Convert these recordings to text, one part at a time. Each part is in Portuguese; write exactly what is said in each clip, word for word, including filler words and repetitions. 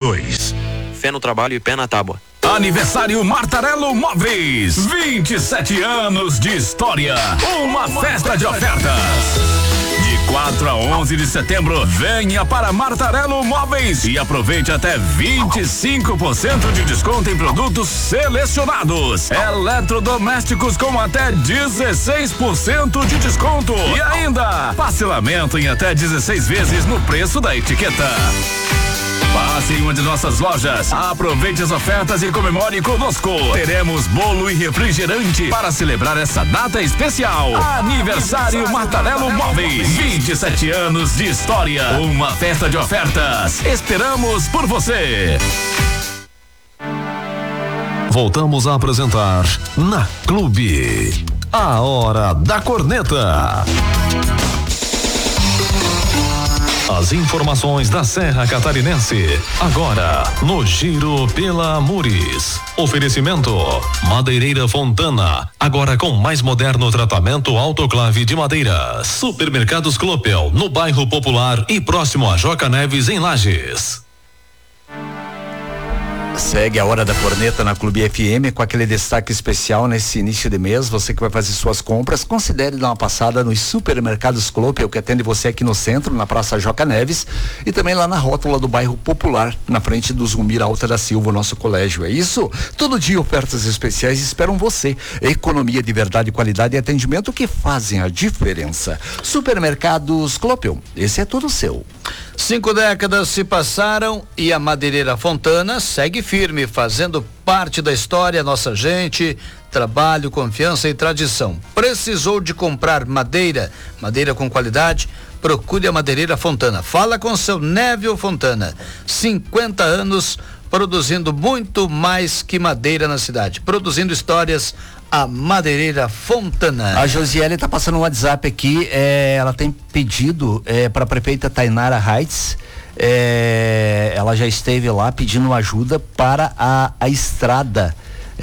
dois. Fé no trabalho e pé na tábua. Aniversário Martarello Móveis, vinte e sete anos de história, uma festa de ofertas. De quatro a onze de setembro, venha para Martarello Móveis e aproveite até vinte e cinco por cento de desconto em produtos selecionados. Eletrodomésticos com até dezesseis por cento de desconto e ainda parcelamento em até dezesseis vezes no preço da etiqueta. Passe em uma de nossas lojas, aproveite as ofertas e comemore conosco. Teremos bolo e refrigerante para celebrar essa data especial. Aniversário Martarello Móveis, vinte e sete anos de história, uma festa de ofertas. Esperamos por você. Voltamos a apresentar Na Clube, a Hora da Corneta. As informações da Serra Catarinense, agora no Giro pela Amures. Oferecimento Madeireira Fontana, agora com mais moderno tratamento autoclave de madeira. Supermercados Clopel, no bairro Popular e próximo a Joca Neves, em Lages. Segue a Hora da Corneta na Clube F M com aquele destaque especial nesse início de mês. Você que vai fazer suas compras, considere dar uma passada nos supermercados Clopel, que atende você aqui no centro, na Praça Joca Neves, e também lá na rótula do bairro Popular, na frente do Zumir Alta da Silva, nosso colégio. É isso? Todo dia ofertas especiais esperam você. Economia de verdade, qualidade e atendimento que fazem a diferença. Supermercados Clopel, esse é tudo seu. Cinco décadas se passaram e a Madeireira Fontana segue firme, fazendo parte da história. Nossa gente, trabalho, confiança e tradição. Precisou de comprar madeira, madeira com qualidade? Procure a Madeireira Fontana. Fala com seu Névio Fontana. cinquenta anos produzindo muito mais que madeira na cidade, produzindo histórias. A Madeireira Fontana. A Josiele tá passando um WhatsApp aqui, é, ela tem pedido é, para a prefeita Tainara Reitz, é, ela já esteve lá pedindo ajuda para a, a estrada.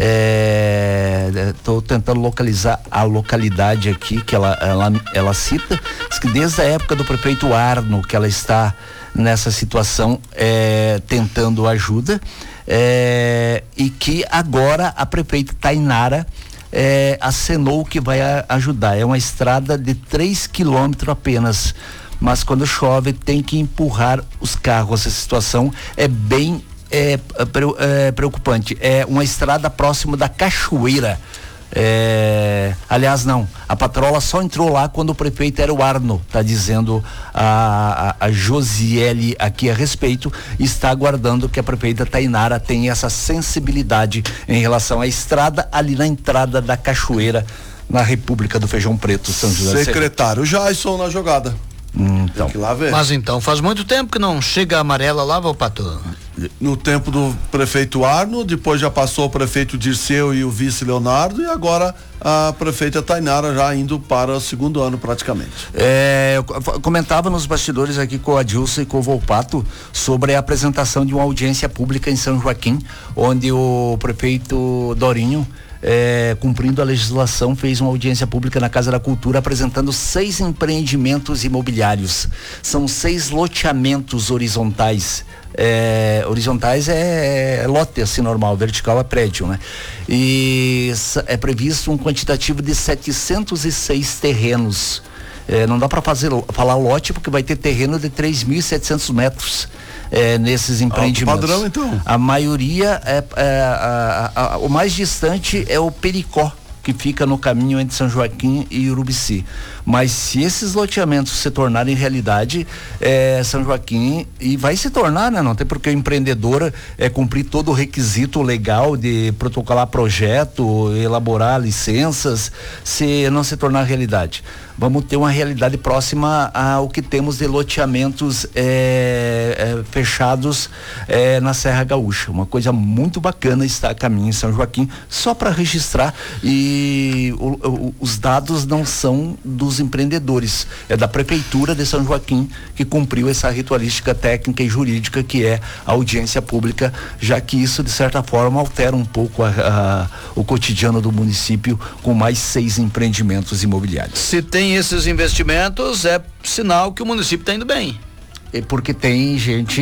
Estou é, tentando localizar a localidade aqui que ela, ela, ela cita. Diz que desde a época do prefeito Arno que ela está nessa situação, é, tentando ajuda, é, e que agora a prefeita Tainara É, acenou que vai a, ajudar. É uma estrada de três quilômetros apenas, mas quando chove tem que empurrar os carros. Essa situação é bem é, é, preocupante. É uma estrada próxima da Cachoeira. É, aliás, não, a patrola só entrou lá quando o prefeito era o Arno, tá dizendo a, a, a Josiele aqui a respeito, e está aguardando que a prefeita Tainara tenha essa sensibilidade em relação à estrada ali na entrada da Cachoeira, na República do Feijão Preto, São José. Secretário Jason na jogada. Hum, então. Tem que ir lá ver. Mas então, faz muito tempo que não chega a amarela lá, Valpato? No tempo do prefeito Arno, depois já passou o prefeito Dirceu e o vice Leonardo, e agora a prefeita Tainara já indo para o segundo ano praticamente. É, eu comentava nos bastidores aqui com a Dilson e com o Volpato sobre a apresentação de uma audiência pública em São Joaquim, onde o prefeito Dorinho, É, cumprindo a legislação, fez uma audiência pública na Casa da Cultura apresentando seis empreendimentos imobiliários. São seis loteamentos horizontais. É, horizontais é, é lote assim normal, vertical é prédio, né? E é previsto um quantitativo de setecentos e seis terrenos. É, não dá para fazer falar lote porque vai ter terreno de três mil e setecentos metros. É, nesses empreendimentos. Alto padrão, então. A maioria é, é a, a, a, o mais distante é o Pericó, que fica no caminho entre São Joaquim e Urubici. Mas se esses loteamentos se tornarem realidade, é, São Joaquim, e vai se tornar, né? Não tem porque o empreendedor é cumprir todo o requisito legal de protocolar projeto, elaborar licenças, se não se tornar realidade. Vamos ter uma realidade próxima ao que temos de loteamentos é, é, fechados é, na Serra Gaúcha. Uma coisa muito bacana está a caminho em São Joaquim, só para registrar, e o, o, os dados não são dos empreendedores, é da Prefeitura de São Joaquim que cumpriu essa ritualística técnica e jurídica que é a audiência pública, já que isso de certa forma altera um pouco a, a, o cotidiano do município com mais seis empreendimentos imobiliários. Se tem esses investimentos, é sinal que o município está indo bem. porque tem gente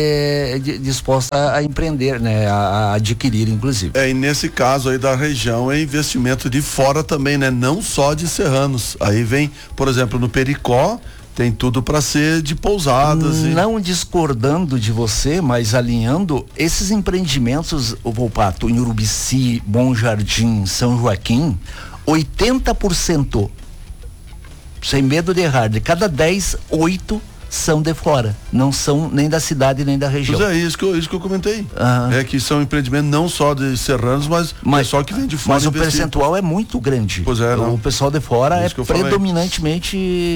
disposta a empreender, né? A, a adquirir, inclusive. É, e nesse caso aí da região é investimento de fora também, né? Não só de Serranos. Aí vem, por exemplo, no Pericó, tem tudo para ser de pousadas. Não e... discordando de você, mas alinhando esses empreendimentos, o Volpato, em Urubici, Bom Jardim, São Joaquim, oitenta por cento, sem medo de errar, de cada dez, oito são de fora, não são nem da cidade nem da região. Pois é, isso que eu, isso que eu comentei. Uhum. É que são empreendimentos não só de Serranos, mas, mas só que vem de fora. Mas o percentual é muito grande. Pois é, não. O pessoal de fora isso é predominantemente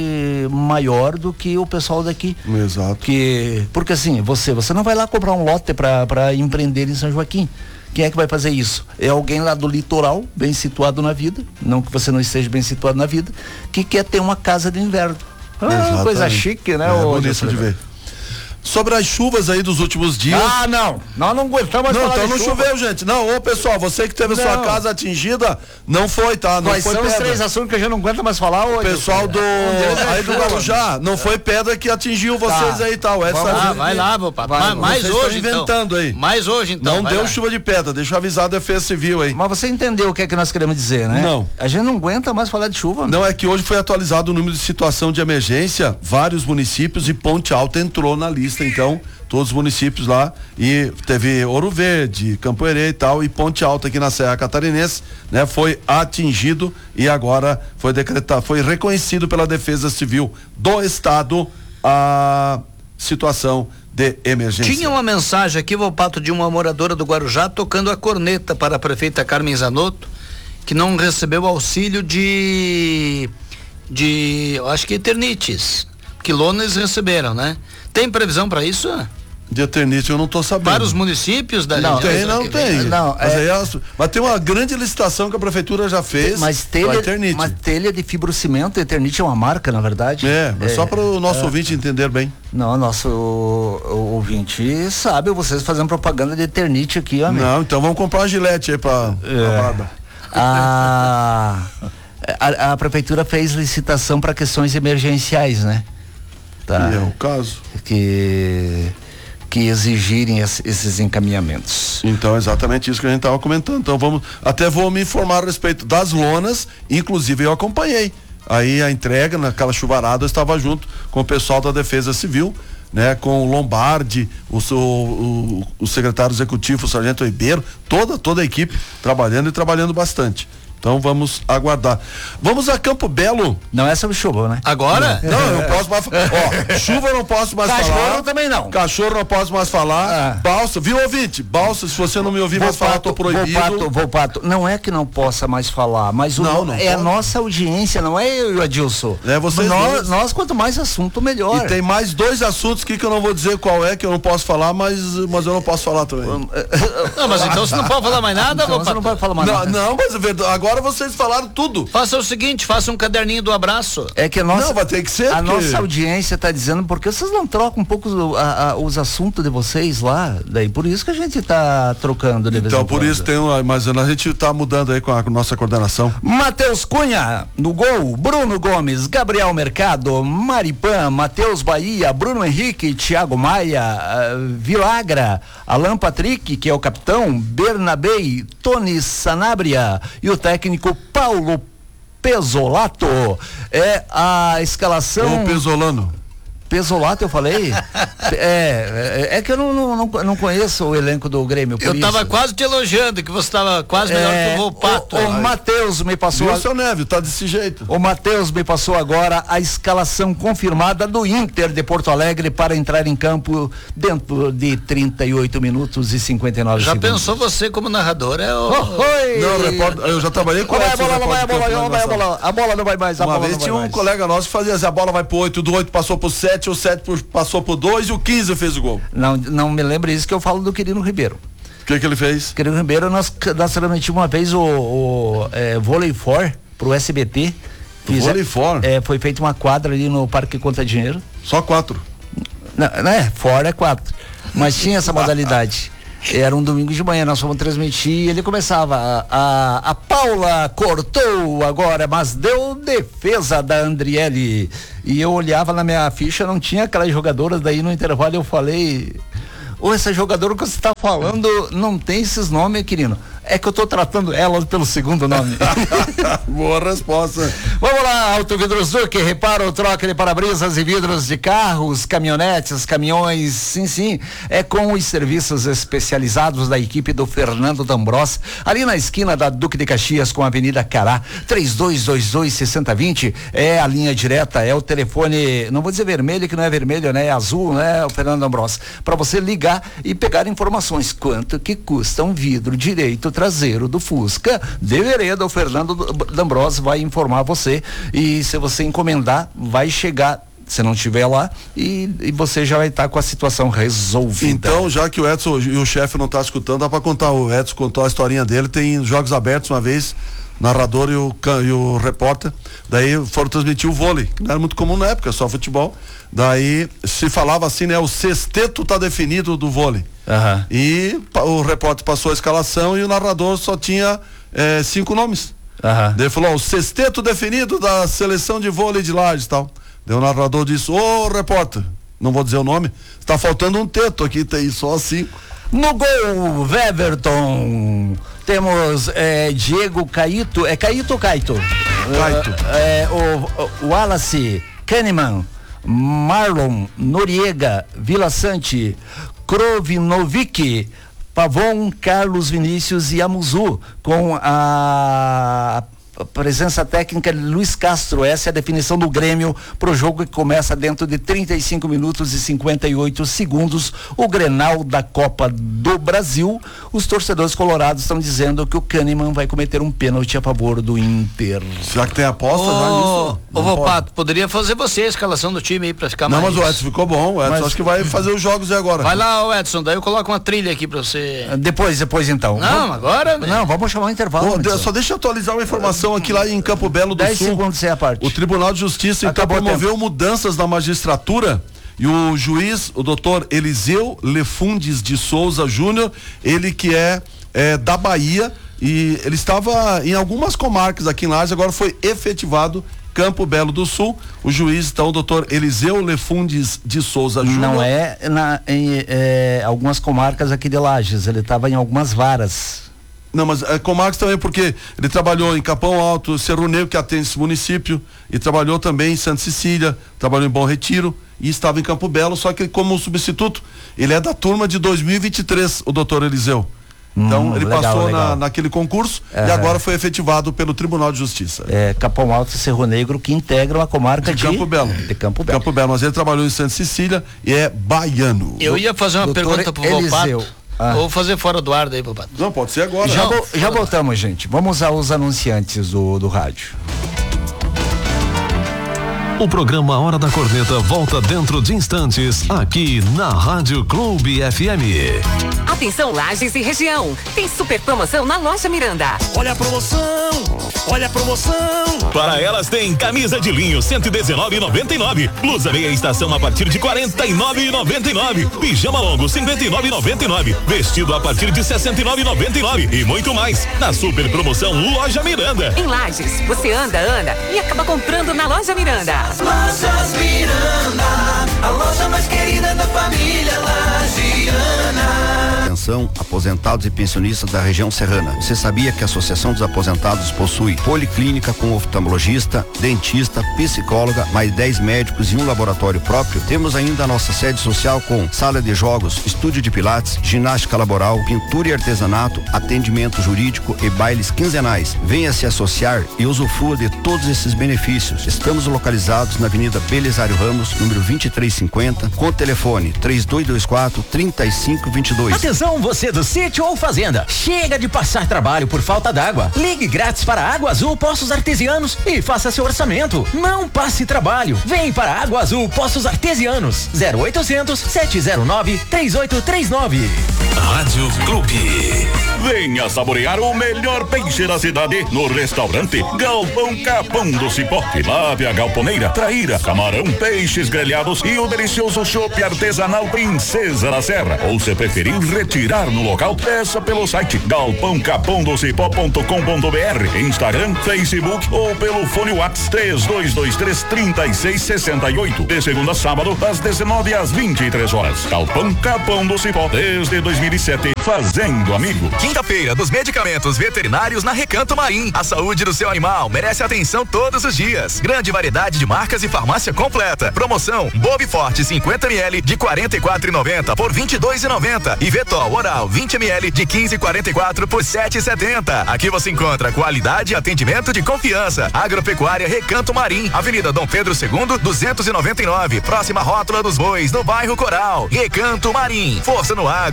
maior do que o pessoal daqui. Exato. Que, porque assim, você, você não vai lá comprar um lote para empreender em São Joaquim. Quem é que vai fazer isso? É alguém lá do litoral, bem situado na vida, não que você não esteja bem situado na vida, que quer ter uma casa de inverno. Ah, coisa chique, né? É bonito de ver. Sobre as chuvas aí dos últimos dias. Ah, não. Nós não aguentamos mais Não, falar então de não chuva. choveu, gente. Não, ô pessoal, você que teve a sua Não. casa atingida, não foi, tá? Não Quais foi são os pedra. três assuntos que a gente não aguenta mais falar hoje? O pessoal do aí do Guarujá, não foi pedra que atingiu vocês aí e tal. Essa Ah, vai lá, meu papai. Vai, Mais vocês hoje, estão inventando então. aí. Mais hoje, então. Não vai deu lá. chuva de pedra, deixa eu avisar a Defesa Civil aí. Mas você entendeu o que é que nós queremos dizer, né? Não. A gente não aguenta mais falar de chuva. Não, é que hoje foi atualizado o número de situação de emergência, vários municípios e Ponte Alta entrou na lista, então, todos os municípios lá, e teve Ouro Verde, Campo Herê e tal, e Ponte Alta aqui na Serra Catarinense, né, foi atingido e agora foi decretado, foi reconhecido pela Defesa Civil do Estado a situação de emergência. Tinha uma mensagem aqui, Volpato, de uma moradora do Guarujá tocando a corneta para a prefeita Carmen Zanotto, que não recebeu auxílio de de, eu acho que eternites, que lonas receberam, né? Tem previsão para isso? De eternite eu não tô sabendo. Para os municípios da Não, região? tem, não tem. Não, mas, é- aí as- mas tem uma grande licitação que a prefeitura já fez. Mas pra telha, Eternite. mas telha de fibrocimento, Eternite é uma marca, na verdade. É, mas só para o nosso ouvinte entender bem. Não, nosso o, o ouvinte sabe, vocês fazendo propaganda de Eternite aqui, ó. Não, então vamos comprar uma gilete aí pra, pra barba. A, a, a prefeitura fez licitação para questões emergenciais, né? Tá. E é o caso. Que, que exigirem es- esses encaminhamentos. Então, é exatamente isso que a gente estava comentando. Então, vamos. Até vou me informar a respeito das lonas, inclusive eu acompanhei. Aí a entrega, naquela chuvarada, eu estava junto com o pessoal da Defesa Civil, né? Com o Lombardi, o, o, o, o secretário executivo, o Sargento Ribeiro, toda, toda a equipe trabalhando e trabalhando bastante. Então vamos aguardar. Vamos a Campo Belo. Não é sobre chuva, né? Agora? Não, eu não posso mais. Ó, chuva eu não posso mais Cachorro falar. também não. Cachorro não posso mais falar. Ah. Balsa, viu, ouvinte? Balsa, se você não me ouvir mais falar, tô proibido. Volpato, Volpato, não é que não possa mais falar, mas o Não, no- não é a pode. nossa audiência, não é eu e o Adilson. É vocês nós, dois. nós, quanto mais assunto, melhor. E tem mais dois assuntos aqui que eu não vou dizer qual é, que eu não posso falar, mas, mas eu não posso falar também. Não, mas então você não pode falar mais nada, Então você Volpato? não pode falar mais Não, nada. não, mas é verdade, agora vocês falaram tudo. Faça o seguinte, faça um caderninho do abraço. É que a nossa, Não, vai ter que ser, a porque- nossa audiência está dizendo, porque vocês não trocam um pouco os, a- a- os assuntos de vocês lá, daí por isso que a gente está trocando de vez Então, em por quando. isso tem uma, mas a gente tá mudando aí com a nossa coordenação. Matheus Cunha, no gol, Bruno Gomes, Gabriel Mercado, Maripan, Matheus Bahia, Bruno Henrique, Thiago Maia, ah, Vilagra, Alan Patrick, que é o capitão, Bernabei, Tony Sanabria e o técnico Paulo Pesolato. É a escalação. Ô, Pesolano. Pesolato, eu falei? é, é, é que eu não, não, não, não conheço o elenco do Grêmio. Por Eu tava isso. quase te elogiando, que você tava quase melhor que o Volpato. O, o Matheus me passou. Viu, a- seu Neve, tá desse jeito. O Matheus me passou agora a escalação confirmada do Inter de Porto Alegre para entrar em campo dentro de trinta e oito minutos e cinquenta e nove Já segundos. pensou você como narrador? É o... Oh, oi! Não, repórter, eu já trabalhei com Não vai a esse bola, não vai a repórter bola, campo não vai a na bola. A bola não vai mais, a Uma bola vez não vai tinha um mais. colega nosso que fazia assim, a bola vai pro oito, do oito passou pro sete, o sete pro- passou pro dois e o quinze fez o gol. Não, não me lembro isso que eu falo do Quirino Ribeiro. O que que ele fez? Quirino Ribeiro, nós, nós transmitimos uma vez o, o é, Vôlei For pro S B T. Fiz- Vôlei For? É, foi feita uma quadra ali no Parque Conta Dinheiro. Só quatro. Não, né? For é quatro. Mas tinha essa modalidade. Era um domingo de manhã, nós fomos transmitir e ele começava. A, a, a Paula cortou agora, mas deu defesa da Andriele. E eu olhava na minha ficha, não tinha aquelas jogadoras, daí no intervalo eu falei. Ô, essa jogadora que você está falando não tem esses nomes, querido. É que eu tô tratando elas pelo segundo nome. Boa resposta. Vamos lá, Auto Vidros Duque, repara ou troca de para-brisas e vidros de carros, caminhonetes, caminhões, sim, sim, é com os serviços especializados da equipe do Fernando D'Ambros, ali na esquina da Duque de Caxias com a Avenida Cará, três dois dois dois, seis zero dois zero, é a linha direta, é o telefone, não vou dizer vermelho, que não é vermelho, né, é azul, né, o Fernando D'Ambros, para você ligar e pegar informações, quanto que custa um vidro direito traseiro do Fusca de vereda. O Fernando D'Ambros vai informar você, e se você encomendar, vai chegar, se não estiver lá, e, e você já vai estar tá com a situação resolvida. Então, já que o Edson e o chefe não tá escutando, dá para contar. O Edson contou a historinha dele, tem Jogos Abertos uma vez, narrador e o, e o repórter, daí foram transmitir o vôlei, que não era muito comum na época, só futebol. Daí se falava assim, né? O sexteto tá definido do vôlei. Uhum. E o repórter passou a escalação e o narrador só tinha é, cinco nomes. Uhum. Daí ele falou, ó, o sexteto definido da seleção de vôlei de Lages e tal. Daí o narrador disse, ô repórter, não vou dizer o nome, tá faltando um teto aqui, tem só cinco. No gol, Weverton, temos é, Diego Caíto, é Caíto ou Caito? Caito. É, o, o Wallace, Kahneman, Marlon, Noriega, Vila Sante, Krovinovic, Pavon, Carlos Vinícius e Amuzu, com a presença técnica de Luiz Castro. Essa é a definição do Grêmio para o jogo que começa dentro de trinta e cinco minutos e cinquenta e oito segundos, o Grenal da Copa do Brasil. Os torcedores colorados estão dizendo que o Kahneman vai cometer um pênalti a favor do Inter. Será que tem aposta já nisso? Ô, Vopato, poderia fazer você a escalação do time aí para ficar não, mais... Não, mas o Edson ficou bom, o Edson mas... acho que vai fazer os jogos aí agora. Vai lá, o Edson, daí eu coloco uma trilha aqui para você... Depois, depois então. Não, vamos... agora... Né? Não, vamos chamar um intervalo. Bom, só deixa eu atualizar uma informação aqui lá em Campo Belo do dez Sul. segundos sem a parte. O Tribunal de Justiça então promoveu mudanças na magistratura e o juiz, o doutor Eliseu Lefundes de Souza Júnior, ele que é, é da Bahia, e ele estava em algumas comarcas aqui em Lages, agora foi efetivado Campo Belo do Sul. O juiz, então, o doutor Eliseu Lefundes de Souza Júnior. Não é na, em é, algumas comarcas aqui de Lages, ele estava em algumas varas. Não, mas é, Comarcas também, porque ele trabalhou em Capão Alto, Cerro Negro, que atende esse município, e trabalhou também em Santa Cecília, trabalhou em Bom Retiro e estava em Campo Belo, só que como substituto, ele é da turma de dois mil e vinte e três, o doutor Eliseu. Então, hum, ele legal, passou legal. Na, naquele concurso uhum. e agora foi efetivado pelo Tribunal de Justiça. É, Capão Alto e Cerro Negro, que integram a comarca de, de Campo Belo. De Campo Belo. Campo Belo, mas ele trabalhou em Santa Cecília e é baiano. Eu ia fazer uma doutor pergunta pro Vopato. Ah. Vou fazer fora do ar daí, Vopato. Não, pode ser agora. Já, Não, vo, já voltamos, gente. Vamos aos anunciantes do, do rádio. O programa Hora da Corneta volta dentro de instantes, aqui na Rádio Clube F M. Atenção Lages e região, tem super promoção na loja Miranda. Olha a promoção, olha a promoção. Para elas tem camisa de linho cento e dezenove e noventa e nove, blusa meia estação a partir de quarenta e nove e noventa e nove, pijama longo cinquenta e nove e noventa e nove, vestido a partir de sessenta e nove e noventa e nove e muito mais na super promoção Loja Miranda. Em Lages, você anda, anda e acaba comprando na loja Miranda. Lojas Miranda, a loja mais querida da família lagiana. Atenção, aposentados e pensionistas da região serrana. Você sabia que a Associação dos Aposentados possui policlínica com oftalmologista, dentista, psicóloga, mais dez médicos e um laboratório próprio? Temos ainda a nossa sede social com sala de jogos, estúdio de pilates, ginástica laboral, pintura e artesanato, atendimento jurídico e bailes quinzenais. Venha se associar e usufrua de todos esses benefícios. Estamos localizados na Avenida Belisário Ramos, número vinte e três cinquenta, com telefone três dois dois quatro, três cinco dois dois. Atenção, você do sítio ou fazenda, chega de passar trabalho por falta d'água. Ligue grátis para Água Azul Poços Artesianos e faça seu orçamento. Não passe trabalho. Vem para Água Azul Poços Artesianos. zero oitocentos, sete zero nove, três oito três nove. Rádio Clube. Venha saborear o melhor peixe da cidade no restaurante Galpão Capão do Cipó. Tilápia, galponeira, traíra, camarão, peixes grelhados e o delicioso chopp artesanal Princesa da Serra. Ou se preferir, retire admirar no local, peça pelo site galpão capão do cipó ponto com ponto br, Instagram, Facebook ou pelo fone WhatsApp três dois dois três, três seis seis oito. De segunda a sábado, das dezenove às vinte e três horas. Galpão Capão do Cipó, desde dois mil e sete, fazendo amigo. Quinta-feira dos medicamentos veterinários na Recanto Marim. A saúde do seu animal merece atenção todos os dias. Grande variedade de marcas e farmácia completa. Promoção Bob Forte cinquenta mililitros de quarenta e quatro reais e noventa centavos por vinte e dois reais e noventa centavos e Vetol Oral vinte mililitros de quinze reais e quarenta e quatro centavos por sete reais e setenta centavos. Aqui você encontra qualidade e atendimento de confiança. Agropecuária Recanto Marim, Avenida Dom Pedro segundo, duzentos e noventa e nove, próxima Rótula dos Bois, no bairro Coral. Recanto Marim, força no agro.